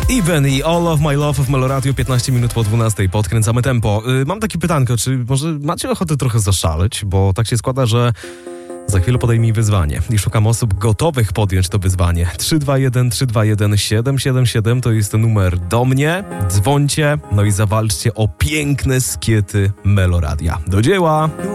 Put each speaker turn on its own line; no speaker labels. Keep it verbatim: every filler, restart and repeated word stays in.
Even i All of My Love w Meloradio, piętnaście minut po dwunastej, podkręcamy tempo. Yy, mam takie pytanko, czy może macie ochotę trochę zaszaleć? Bo tak się składa, że za chwilę podejmij wyzwanie i szukam osób gotowych podjąć to wyzwanie. trzy dwa jeden trzy dwa jeden siedem siedem siedem to jest numer do mnie. Dzwońcie, no i zawalczcie o piękne skiety Meloradia. Do dzieła!